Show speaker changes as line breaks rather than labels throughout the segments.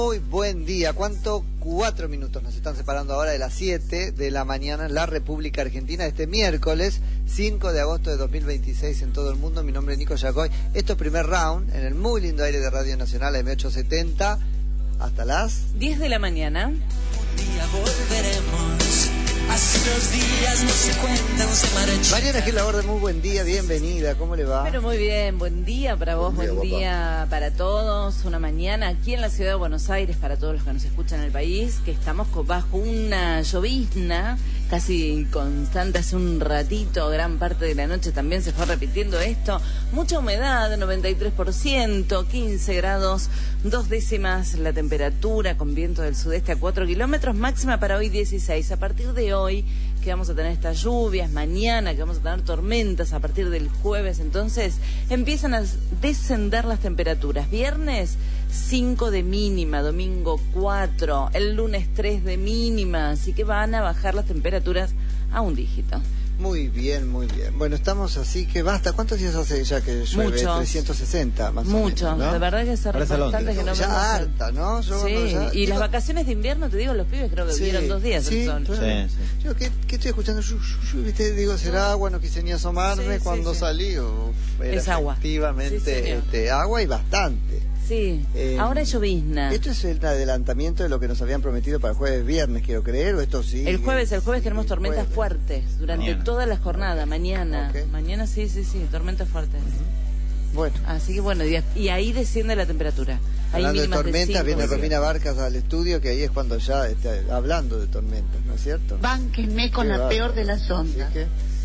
Muy buen día. ¿Cuánto? 4 minutos nos están separando ahora de las 7 de la mañana en la República Argentina, este miércoles 5 de agosto de 2026 en todo el mundo. Mi nombre es Nico Yacoy. Esto es primer round en el muy lindo aire de Radio Nacional M870 hasta las
10 de la mañana.
Un día volveremos. Así los días no se cuentan, se marchan.
Mariana Gil Laborde, muy buen día, bienvenida, ¿cómo le va?
Pero muy bien, buen día para vos, buen día para todos. Una mañana aquí en la ciudad de Buenos Aires, para todos los que nos escuchan en el país, que estamos bajo una llovizna casi constante. Hace un ratito, gran parte de la noche también se fue repitiendo esto. Mucha humedad, 93%, 15 grados, 2 décimas la temperatura, con viento del sudeste a 4 kilómetros, máxima para hoy 16. A partir de hoy, que vamos a tener estas lluvias, mañana que vamos a tener tormentas, a partir del jueves, entonces empiezan a descender las temperaturas. Viernes 5 de mínima, domingo 4, el lunes 3 de mínima, así que van a bajar las temperaturas a un dígito.
Muy bien, muy bien. Bueno, estamos así que basta. ¿Cuántos días hace ya que llueve?
Muchos.
360 más o menos.
Muchos,
¿no?
De verdad que es bastante que no
ya
vemos.
harta, ¿no? Yo,
Sí,
ya,
y las vacaciones de invierno, te digo, los pibes creo que vivieron 2 días el sol.
Claro.
Sí.
Yo, ¿qué estoy escuchando? ¿Viste? Digo, ¿será agua? No quise ni asomarme cuando salí. Era
es agua.
Efectivamente, agua y bastante.
Sí, ahora es llovizna.
¿Esto es el adelantamiento de lo que nos habían prometido para el jueves viernes, quiero creer, o esto sí?
El jueves tenemos tormentas fuertes durante
Mañana.
toda la jornada, mañana.
Okay.
Mañana sí, tormentas fuertes.
Bueno.
Así que bueno, y ahí desciende la temperatura. Ahí
Hablando de
mínimas
tormentas,
5,
viene
sí.
Romina Barcas al estudio, que ahí es cuando ya está hablando de tormentas, ¿no es cierto?
Bánquenme con
Qué
la
bárbaro.
peor de las ondas.
Así que,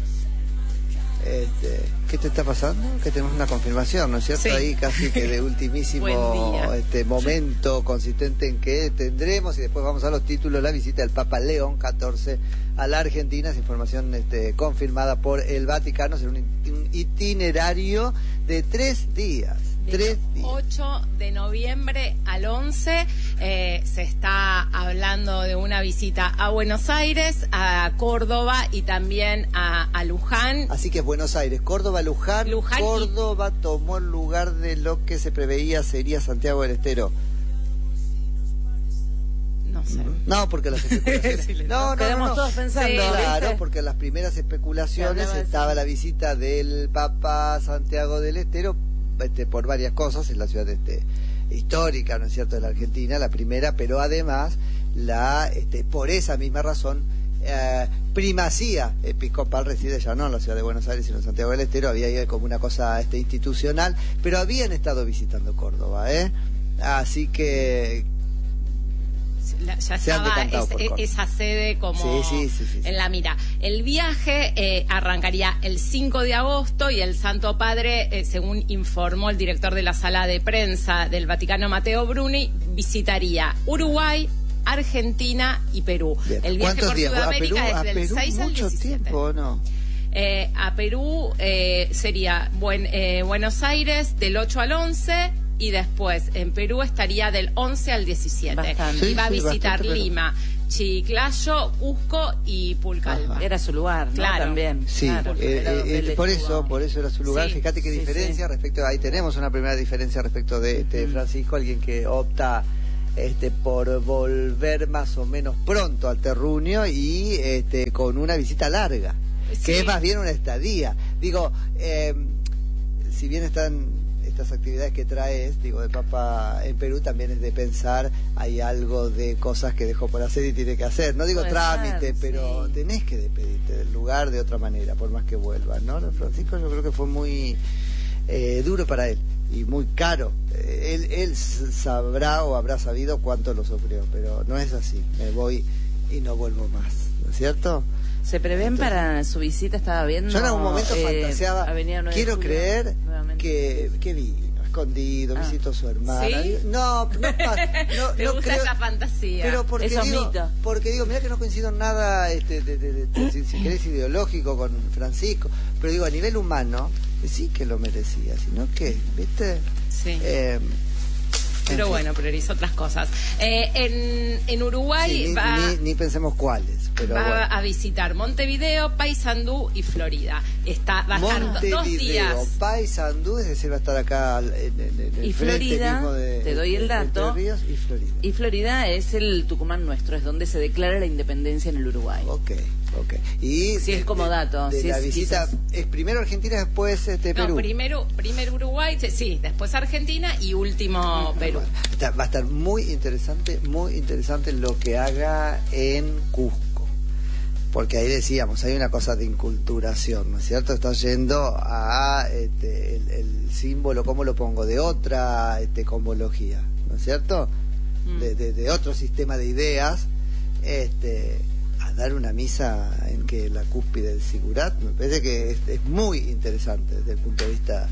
¿qué te está pasando? Que tenemos una confirmación, ¿no es cierto?
Sí.
Ahí casi que de ultimísimo
Buen día.
momento consistente en que tendremos, y después vamos a los títulos, la visita del Papa León XIV a la Argentina. Es información confirmada por el Vaticano. Será un itinerario de 3 días.
Del 8 de noviembre al 11 se está hablando de una visita a Buenos Aires, a Córdoba y también a Luján.
Así que es Buenos Aires, Córdoba, Luján Córdoba tomó el lugar de lo que se preveía sería Santiago del Estero.
No sé.
No, porque las especulaciones...
Quedamos todos pensando.
Sí,
Claro,
¿viste?
porque en las primeras especulaciones
Se hablaba de
estaba
eso.
la visita del Papa a Santiago del Estero, por varias cosas, en la ciudad histórica, ¿no es cierto?, de la Argentina, la primera, pero además por esa misma razón primacía episcopal reside ya no en la ciudad de Buenos Aires sino en Santiago del Estero. Había ahí como una cosa institucional, pero habían estado visitando Córdoba, así que
Ya
Se han
estaba
decantado por Córdoba.
esa sede como
Sí.
en la mira. El viaje arrancaría el 5 de agosto y el Santo Padre, según informó el director de la sala de prensa del Vaticano, Matteo Bruni, visitaría Uruguay, Argentina y Perú.
Bien.
El viaje
¿Cuántos
por
días?
Sudamérica es del
Perú
6 al
mucho
17.
tiempo, ¿o no?
A Perú sería Buenos Aires del 8 al 11 y después en Perú estaría del 11 al 17.
Bastante.
Y va a
Sí,
visitar
bastante, pero-
Lima, Chiclayo, Cusco y Pucallpa.
Ajá.
Era su lugar, ¿no?
Claro.
También.
Sí,
Claro, era donde él
por
estuvo.
eso era su lugar.
Sí,
Fíjate qué
sí,
diferencia respecto, ahí tenemos una primera diferencia respecto de Francisco, alguien que opta por volver más o menos pronto al terruño y con una visita larga,
Sí.
que es más bien una estadía. Digo, si bien están estas actividades que traes, digo, de Papa en Perú, también es de pensar, hay algo de cosas que dejó por hacer y tiene que hacer. No digo
Puede
trámite,
ser,
pero
sí.
tenés que despedirte del lugar de otra manera, por más que vuelvas, ¿no? Francisco yo creo que fue muy duro para él y muy caro. Él sabrá o habrá sabido cuánto lo sufrió, pero no es así. Me voy y no vuelvo más, ¿no es cierto?
Se prevén
Entonces,
para su visita, estaba viendo.
yo en algún momento fantaseaba,
Avenida 9 de
quiero
Julio,
creer
nuevamente.
que vino escondido, visitó a su hermana.
¿Sí?
No
¿Te
no
gusta
creo,
esa fantasía?
pero porque
Esos
digo,
mitos.
mira que no coincido en nada, si querés ideológico con Francisco, pero digo a nivel humano sí que lo merecía, sino que, ¿viste?
Sí.
En
Pero
fin.
bueno, priorizó otras cosas. En Uruguay
Sí,
va,
ni pensemos cuáles, pero
va
bueno.
a visitar Montevideo, Paysandú y Florida. va a estar 2 días.
Paysandú, es decir, va a estar acá en
y
el
Florida,
mismo de,
te doy el dato.
Entre Ríos y Florida.
Y Florida es el Tucumán nuestro, es donde se declara la independencia en el Uruguay.
Ok. Y
si es como dato.
De
si
la
es,
visita,
quizás...
¿es primero Argentina, después Perú?
No, primero Uruguay, sí, después Argentina y último Perú.
Va a estar muy interesante lo que haga en Cusco. Porque ahí decíamos, hay una cosa de inculturación, ¿no es cierto? Está yendo a el símbolo, ¿cómo lo pongo? De otra cosmología, ¿no es cierto? De otro sistema de ideas, a dar una misa en que la cúspide del Sigurat, me parece que es muy interesante desde el punto de vista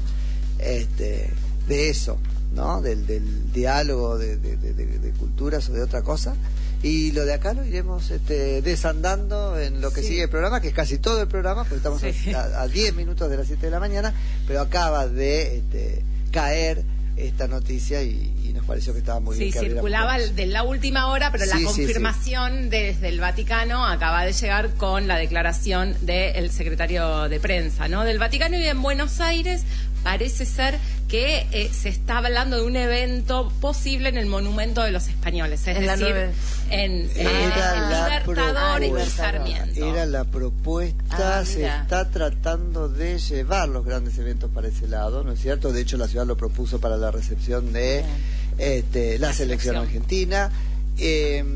de eso, ¿no? Del diálogo de culturas o de otra cosa. Y lo de acá lo iremos desandando en lo que sigue el programa, que es casi todo el programa, porque estamos a 10 minutos de las 7 de la mañana, pero acaba de caer esta noticia y nos pareció que estaba muy bien.
Sí, circulaba de la última hora, pero la confirmación desde el Vaticano acaba de llegar con la declaración del secretario de prensa, ¿no? Del Vaticano. Y en Buenos Aires parece ser que se está hablando de un evento posible en el Monumento de los Españoles, es decir, en Libertador y Sarmiento.
Era la propuesta, se está tratando de llevar los grandes eventos para ese lado, ¿no es cierto? De hecho, la ciudad lo propuso para la recepción de la selección argentina. ¿Qué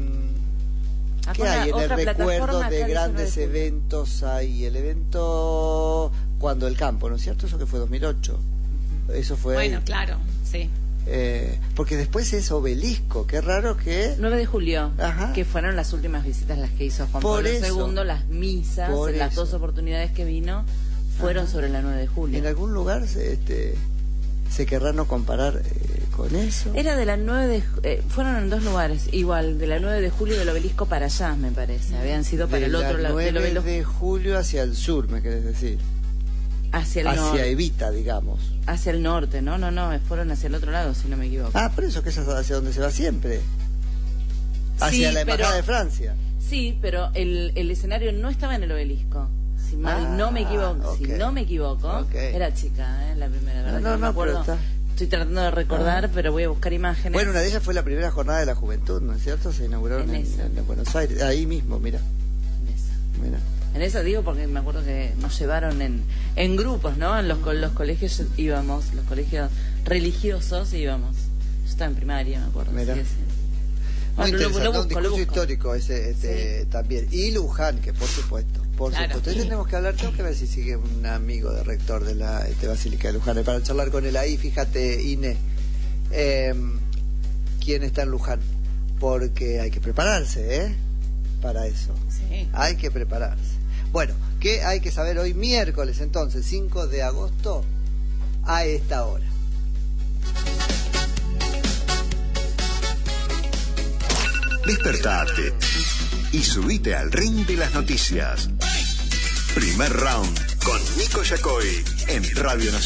hay en el recuerdo de grandes eventos? Hay el evento cuando el campo, ¿no es cierto? Eso que fue 2008. Eso fue
bueno, claro, sí.
Porque después es Obelisco, qué raro que...
9 de julio, que fueron las últimas visitas las que hizo Juan Pablo II, las misas, en las 2 oportunidades que vino, fueron sobre la 9 de julio.
¿En algún lugar se querrá no comparar con eso?
Era de la 9 de... fueron en 2 lugares, igual, de la 9 de julio del Obelisco para allá, me parece. Habían sido para el otro lado.
De la 9 de julio hacia el sur, me querés decir.
Hacia el norte.
Evita, digamos.
Hacia el norte, no, fueron hacia el otro lado, si no me equivoco.
Por eso que es hacia donde se va siempre. Hacia la Embajada de Francia.
Sí, pero el escenario no estaba en el Obelisco. Si no me equivoco, era chica, la primera, ¿verdad? No me acuerdo. Estoy tratando de recordar, pero voy a buscar imágenes.
Bueno, una de ellas fue la primera jornada de la juventud, ¿no es cierto? Se inauguraron en Buenos Aires, ahí mismo, mira. Mira.
En eso digo porque me acuerdo que nos llevaron en grupos, ¿no? Los colegios íbamos, los colegios religiosos íbamos. Yo estaba en primaria, me acuerdo.
Mira.
Sí.
Muy interesante, un discurso histórico ese también. Y Luján, que por supuesto. Entonces tenemos que hablar, tengo que ver si sigue un amigo de rector de la Basílica de Luján, para charlar con él ahí. Fíjate, Ine, quién está en Luján, porque hay que prepararse, para eso.
Sí.
Hay que prepararse. Bueno, ¿qué hay que saber hoy miércoles, entonces, 5 de agosto, a esta hora?
Despertate y subite al ring de las noticias. Primer round con Nico Yacoy en Radio Nacional.